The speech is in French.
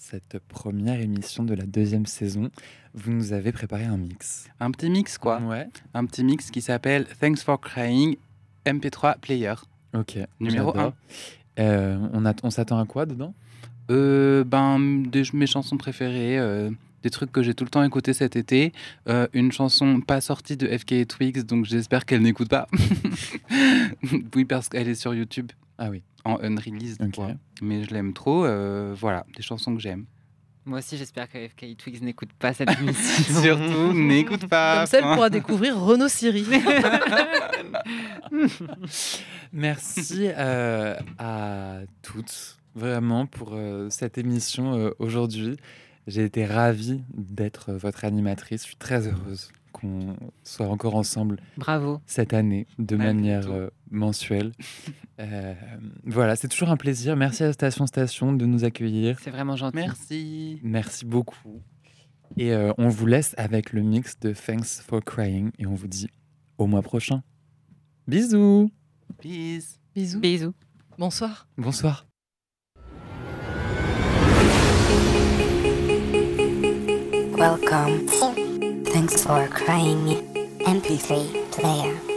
cette première émission de la 2e saison, vous nous avez préparé un mix. Un petit mix, quoi. Ouais. Un petit mix qui s'appelle Thanks for Crying MP3 Player. Ok. Numéro j'adore. On s'attend à quoi dedans ? Mes chansons préférées, des trucs que j'ai tout le temps écouté cet été. Une chanson pas sortie de FKA Twigs, donc j'espère qu'elle n'écoute pas. Oui, parce qu'elle est sur YouTube. Ah oui. En unreleased, Ok. quoi. Mais je l'aime trop. Voilà, des chansons que j'aime. Moi aussi, j'espère que FKA Twigs n'écoute pas cette émission. Surtout, n'écoute pas. Comme ça, elle pourra découvrir Renaud Siri. Merci à toutes, vraiment, pour cette émission aujourd'hui. J'ai été ravie d'être votre animatrice. Je suis très heureuse qu'on soit encore ensemble Bravo. cette année de manière mensuelle. Voilà, c'est toujours un plaisir. Merci à Station de nous accueillir. C'est vraiment gentil. Merci. Merci beaucoup. Et on vous laisse avec le mix de Thanks for Crying et on vous dit au mois prochain. Bisous. Peace. Bisous. Bisous. Bonsoir. Bonsoir. Welcome. Thanks for crying MP3 player.